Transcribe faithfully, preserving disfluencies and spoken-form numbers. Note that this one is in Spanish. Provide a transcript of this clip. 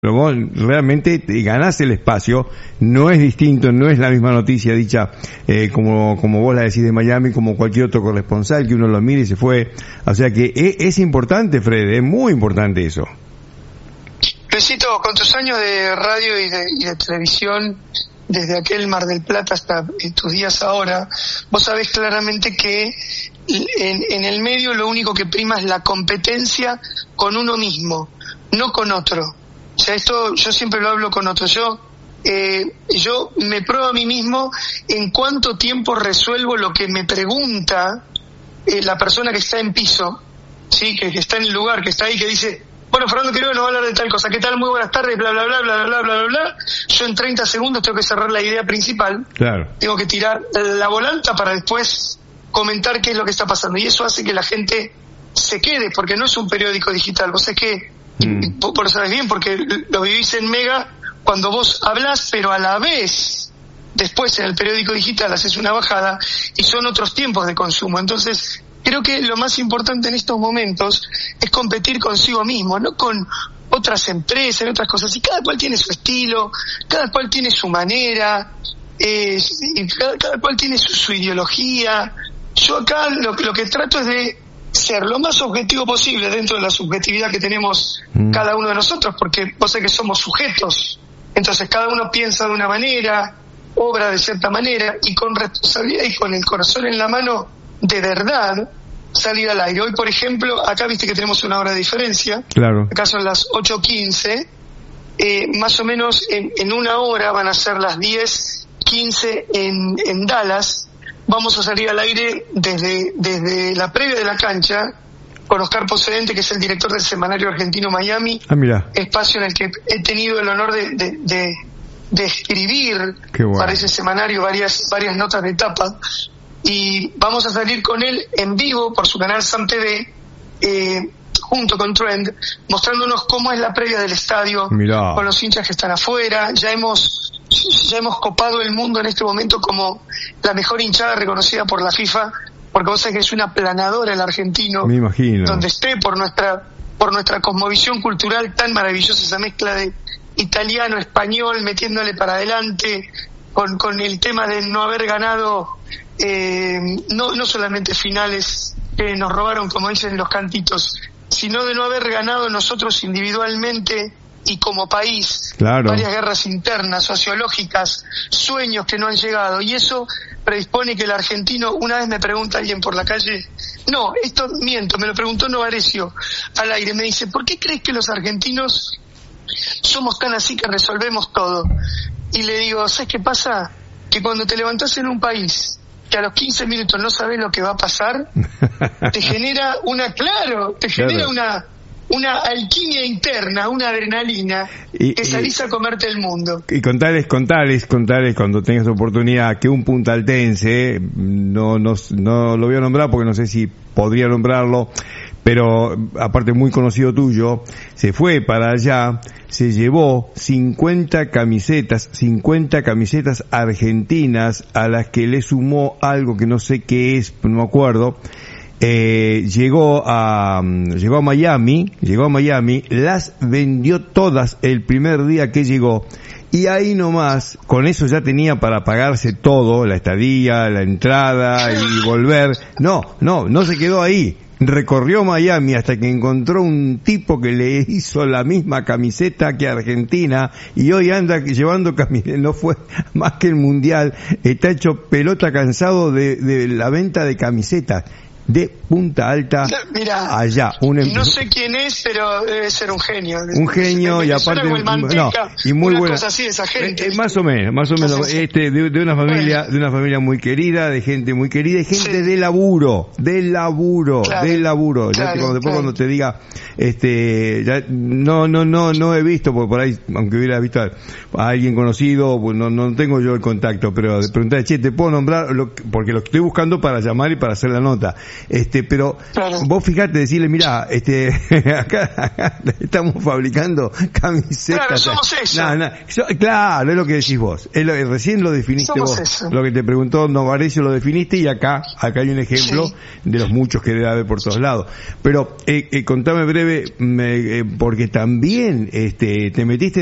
Pero vos realmente te ganás el espacio, no es distinto, no es la misma noticia dicha eh, como como vos la decís de Miami, como cualquier otro corresponsal que uno lo mire y se fue. O sea que es, es importante, Fred, es muy importante eso. Besito, con tus años de radio y de, y de televisión, desde aquel Mar del Plata hasta tus días ahora, vos sabés claramente que en, en el medio lo único que prima es la competencia con uno mismo, no con otro. O sea, esto yo siempre lo hablo con otros. Yo eh, yo me pruebo a mí mismo en cuánto tiempo resuelvo lo que me pregunta eh, la persona que está en piso, sí, que, que está en el lugar, que está ahí, que dice, bueno, Fernando Quiroga nos va a hablar de tal cosa, ¿qué tal? Muy buenas tardes, bla, bla, bla, bla, bla, bla, bla, bla. Yo en treinta segundos tengo que cerrar la idea principal. Claro. Tengo que tirar la volanta para después comentar qué es lo que está pasando. Y eso hace que la gente se quede, porque no es un periódico digital. Vos sabés que Mm. Por, por sabes bien, porque lo vivís en Mega cuando vos hablás, pero a la vez después en el periódico digital haces una bajada y son otros tiempos de consumo. Entonces creo que lo más importante en estos momentos es competir consigo mismo, no con otras empresas, otras cosas. Y cada cual tiene su estilo, cada cual tiene su manera, eh, y cada, cada cual tiene su, su ideología. Yo acá lo, lo que trato es de ser lo más objetivo posible dentro de la subjetividad que tenemos mm. cada uno de nosotros, porque vos sabés que somos sujetos, entonces cada uno piensa de una manera, obra de cierta manera, y con responsabilidad y con el corazón en la mano, de verdad, salir al aire. Hoy, por ejemplo, acá viste que tenemos una hora de diferencia, claro. Acá son las ocho quince, eh, más o menos en, en una hora van a ser las diez quince en, en Dallas. Vamos a salir al aire desde desde la previa de la cancha con Oscar Possedente, que es el director del semanario argentino Miami, ah, mira. Espacio en el que he tenido el honor de de, de, de escribir bueno. Para ese semanario varias varias notas de tapa, y vamos a salir con él en vivo por su canal Sam T V, eh, junto con Trend, mostrándonos cómo es la previa del estadio, mirá. Con los hinchas que están afuera. Ya hemos ya hemos copado el mundo en este momento como la mejor hinchada reconocida por la FIFA, porque vos sabés que es una planadora el argentino. Me imagino. Donde esté, por nuestra por nuestra cosmovisión cultural tan maravillosa, esa mezcla de italiano, español, metiéndole para adelante, con con el tema de no haber ganado, eh, no no solamente finales que nos robaron, como dicen los cantitos, sino de no haber ganado nosotros individualmente y como país, claro. Varias guerras internas, sociológicas, sueños que no han llegado, y eso predispone que el argentino, una vez me pregunta alguien por la calle, no, esto miento, me lo preguntó Novarecio al aire, me dice, ¿por qué crees que los argentinos somos tan así que resolvemos todo? Y le digo, ¿sabes qué pasa? Que cuando te levantás en un país que a los quince minutos no sabes lo que va a pasar, te genera una, claro, te genera claro. una una alquimia interna, una adrenalina, y, que salís y, a comerte el mundo. Y contales, contales, contales cuando tengas oportunidad que un puntaltense, no, no, no lo voy a nombrar porque no sé si podría nombrarlo, pero aparte muy conocido tuyo, se fue para allá, se llevó cincuenta camisetas, cincuenta camisetas argentinas, a las que le sumó algo que no sé qué es, no me acuerdo. Eh, llegó a llegó a Miami, llegó a Miami, las vendió todas el primer día que llegó, y ahí nomás, con eso ya tenía para pagarse todo, la estadía, la entrada y volver. No, no, no se quedó ahí. Recorrió Miami hasta que encontró un tipo que le hizo la misma camiseta que Argentina, y hoy anda llevando camiseta, no fue más que el mundial, está hecho pelota cansado de, de la venta de camisetas. De Punta Alta, Mirá, allá. Un em... No sé quién es, pero debe ser un genio. Un genio y aparte, Manteca, no, y muy buena. Cosa así de esa gente. Eh, eh, más o menos, más o menos. Este, de, de una familia, bueno. de una familia muy querida, de gente muy querida, y gente sí. de laburo, de laburo, claro, de laburo. Claro, ya te, cuando, después claro. cuando te diga, este, ya, no, no, no, no he visto, porque por ahí, aunque hubiera visto a, a alguien conocido, pues no, no tengo yo el contacto, pero de preguntar, che, te puedo nombrar, lo, porque lo estoy buscando para llamar y para hacer la nota. Este, pero claro. vos fijate, decirle, mirá, este, acá, acá estamos fabricando camisetas. Claro, somos eso. No, no, so, claro, es lo que decís vos. Es lo, recién lo definiste somos vos. Eso. Lo que te preguntó Novarecio lo definiste y acá, acá hay un ejemplo sí. de los muchos que debe haber por todos lados. Pero, eh, eh, contame breve, me, eh, porque también, este, te metiste